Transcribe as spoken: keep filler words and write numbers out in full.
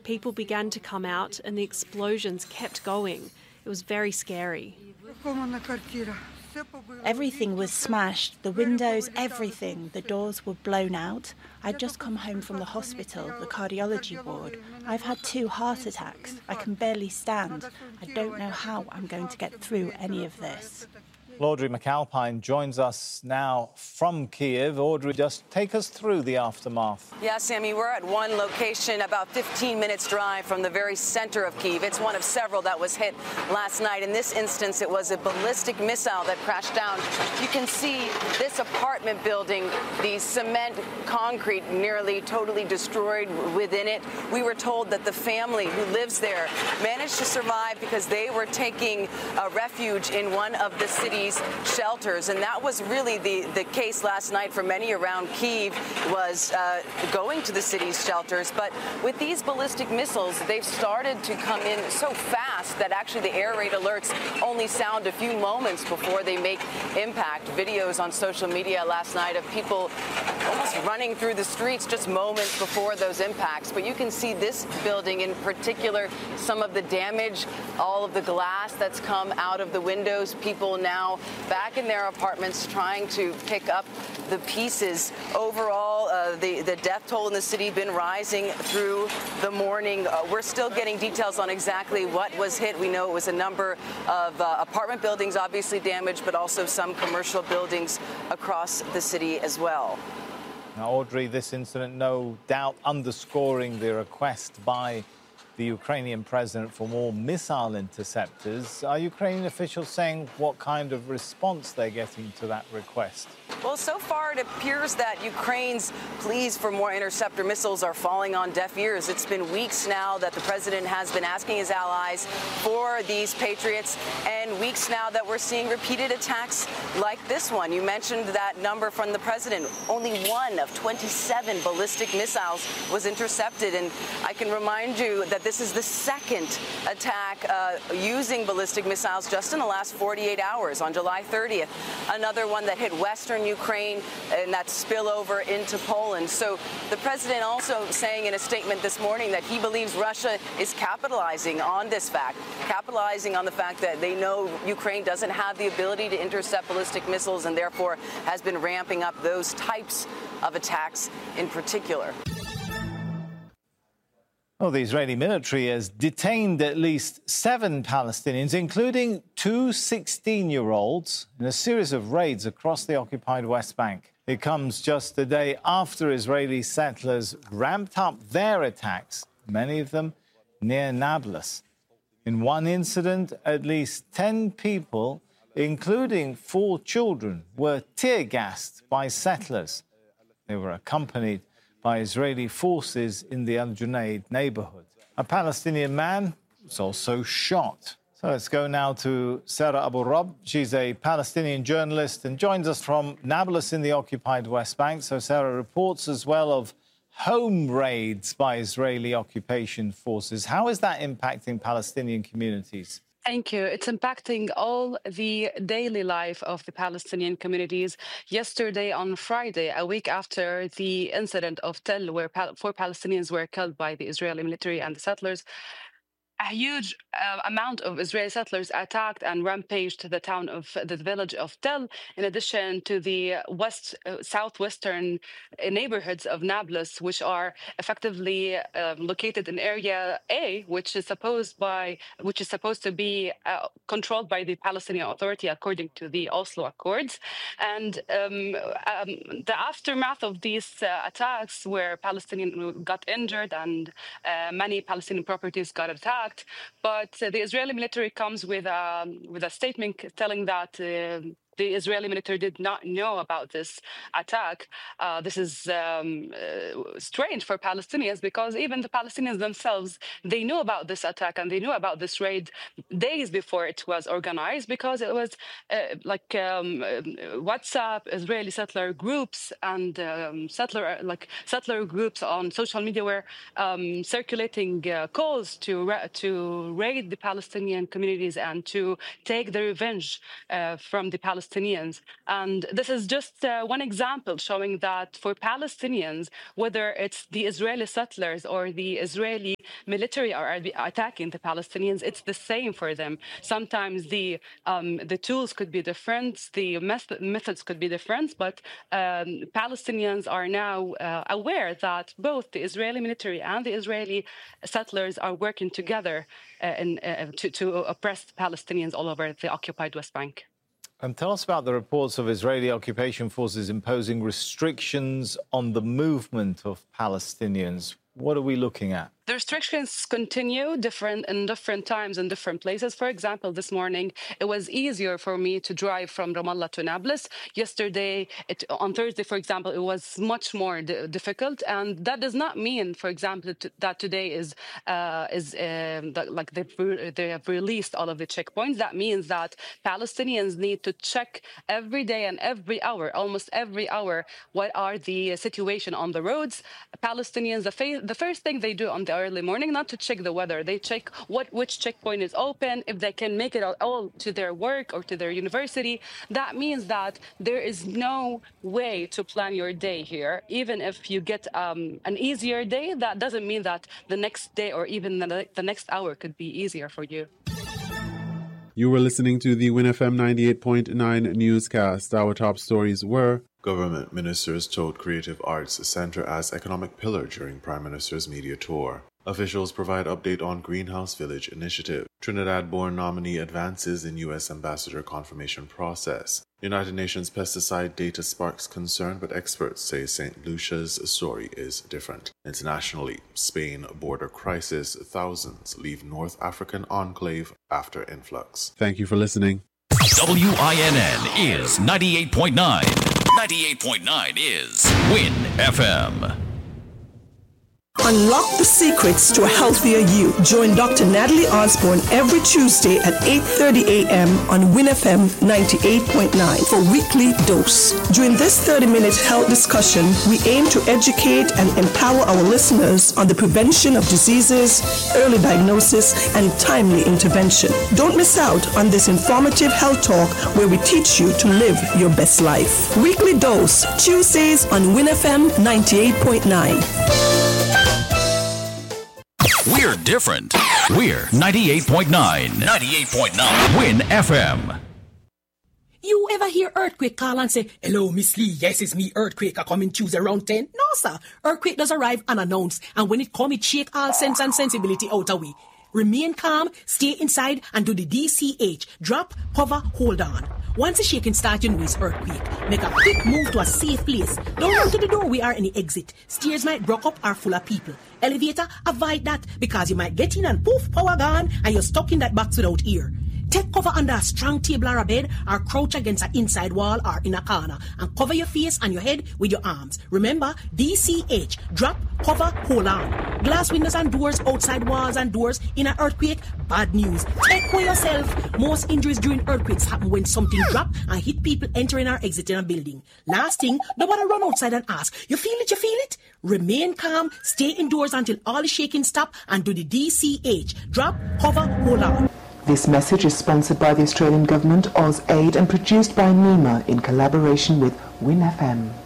People began to come out and the explosions kept going. It was very scary. Everything was smashed, the windows, everything. The doors were blown out. I'd just come home from the hospital, the cardiology ward. I've had two heart attacks. I can barely stand. I don't know how I'm going to get through any of this. Audrey McAlpine joins us now from Kiev. Audrey, just take us through the aftermath. Yeah, Sammy, we're at one location about fifteen minutes drive from the very center of Kiev. It's one of several that was hit last night. In this instance, it was a ballistic missile that crashed down. You can see this apartment building, the cement concrete nearly totally destroyed within it. We were told that the family who lives there managed to survive because they were taking a refuge in one of the city's shelters, and that was really the, the case last night for many around Kyiv, was uh, going to the city's shelters. But with these ballistic missiles, they've started to come in so fast that actually the air raid alerts only sound a few moments before they make impact. Videos on social media last night of people almost running through the streets just moments before those impacts. But you can see this building in particular, some of the damage, all of the glass that's come out of the windows, people now back in their apartments trying to pick up the pieces. Overall, uh, the, the death toll in the city been rising through the morning. Uh, we're still getting details on exactly what was hit. We know it was a number of uh, apartment buildings obviously damaged, but also some commercial buildings across the city as well. Now, Audrey, this incident no doubt underscoring the request by the Ukrainian president for more missile interceptors. Are Ukrainian officials saying what kind of response they're getting to that request? Well, so far it appears that Ukraine's pleas for more interceptor missiles are falling on deaf ears. It's been weeks now that the president has been asking his allies for these Patriots, and weeks now that we're seeing repeated attacks like this one. You mentioned that number from the president. Only one of twenty-seven ballistic missiles was intercepted, and I can remind you that this is the second attack uh, using ballistic missiles just in the last forty-eight hours. On July thirtieth, another one that hit western Ukraine, and that spillover into Poland. So the president also saying in a statement this morning that he believes Russia is capitalizing on this fact, capitalizing on the fact that they know Ukraine doesn't have the ability to intercept ballistic missiles and therefore has been ramping up those types of attacks in particular. Well, the Israeli military has detained at least seven Palestinians, including two sixteen-year-olds, in a series of raids across the occupied West Bank. It comes just a day after Israeli settlers ramped up their attacks, many of them near Nablus. In one incident, at least ten people, including four children, were tear-gassed by settlers. They were accompanied by Israeli forces in the Al Junaid neighborhood. A Palestinian man was also shot. So let's go now to Sarah Abu Rab. She's a Palestinian journalist and joins us from Nablus in the occupied West Bank. So Sarah reports as well of home raids by Israeli occupation forces. How is that impacting Palestinian communities? Thank you. It's impacting all the daily life of the Palestinian communities. Yesterday, on Friday, a week after the incident of Tel, where four Palestinians were killed by the Israeli military and the settlers, a huge uh, amount of Israeli settlers attacked and rampaged the town of the village of Tel, in addition to the west, uh, southwestern neighborhoods of Nablus, which are effectively uh, located in Area A, which is supposed by which is supposed to be uh, controlled by the Palestinian Authority according to the Oslo Accords. And um, um, the aftermath of these uh, attacks, where Palestinians got injured and uh, many Palestinian properties got attacked. But uh, the Israeli military comes with a, with a statement telling that uh, the Israeli military did not know about this attack. Uh, this is um, uh, strange for Palestinians, because even the Palestinians themselves, they knew about this attack and they knew about this raid days before it was organized, because it was uh, like um, WhatsApp, Israeli settler groups and um, settler like settler groups on social media were um, circulating uh, calls to ra- to raid the Palestinian communities and to take the revenge uh, from the Palestinians. Palestinians. And this is just uh, one example showing that for Palestinians, whether it's the Israeli settlers or the Israeli military are attacking the Palestinians, it's the same for them. Sometimes the um, the tools could be different, the method, methods could be different, but um, Palestinians are now uh, aware that both the Israeli military and the Israeli settlers are working together uh, in, uh, to, to oppress Palestinians all over the occupied West Bank. And tell us about the reports of Israeli occupation forces imposing restrictions on the movement of Palestinians. What are we looking at? The restrictions continue different in different times in different places. For example, this morning, it was easier for me to drive from Ramallah to Nablus. Yesterday, it, on Thursday, for example, it was much more d- difficult. And that does not mean, for example, t- that today is, uh, is um, that, like they, they have released all of the checkpoints. That means that Palestinians need to check every day and every hour, almost every hour, what are the situation on the roads. Palestinians, the, fa- the first thing they do on the early morning, not to check the weather. They check what which checkpoint is open, if they can make it all to their work or to their university. That means that there is no way to plan your day here. Even if you get um, an easier day, that doesn't mean that the next day or even the, the next hour could be easier for you. You were listening to the Win F M ninety-eight point nine newscast. Our top stories were: government ministers told Creative Arts Center as economic pillar during Prime Minister's media tour. Officials provide update on Greenhouse Village initiative. Trinidad-born nominee advances in U S ambassador confirmation process. United Nations pesticide data sparks concern, but experts say Saint Lucia's story is different. Internationally, Spain border crisis. Thousands leave North African enclave after influx. Thank you for listening. W I N N is ninety-eight point nine. ninety-eight point nine is Win F M. Unlock the secrets to a healthier you. Join Doctor Natalie Osborne every Tuesday at eight thirty a.m. on Win F M ninety-eight point nine for Weekly Dose. During this thirty-minute health discussion, we aim to educate and empower our listeners on the prevention of diseases, early diagnosis, and timely intervention. Don't miss out on this informative health talk where we teach you to live your best life. Weekly Dose, Tuesdays on Win F M ninety-eight point nine. We're different. We're ninety-eight point nine. ninety-eight point nine. Win F M. You ever hear Earthquake call and say, "Hello, Miss Lee, yes, it's me, Earthquake, I coming Tuesday around ten? No, sir. Earthquake does arrive unannounced, and when it come, it shake all sense and sensibility out of we. Remain calm, stay inside, and do the D C H. Drop, cover, hold on. Once the shaking starts, you know it's earthquake. Make a quick move to a safe place. Don't run to the door, we are in the exit. Stairs might block up or full of people. Elevator, avoid that, because you might get in and poof, power gone, and you're stuck in that box without ear. Take cover under a strong table or a bed, or crouch against an inside wall or in a corner, and cover your face and your head with your arms. Remember, D C H, drop, cover, hold on. Glass windows and doors, outside walls and doors in an earthquake, bad news. Take care yourself. Most injuries during earthquakes happen when something drop and hit people entering or exiting a building. Last thing, don't want to run outside and ask, you feel it, you feel it? Remain calm, stay indoors until all the shaking stop, and do the D C H, drop, cover, hold on. This message is sponsored by the Australian Government, AusAid, and produced by NEMA in collaboration with Win F M.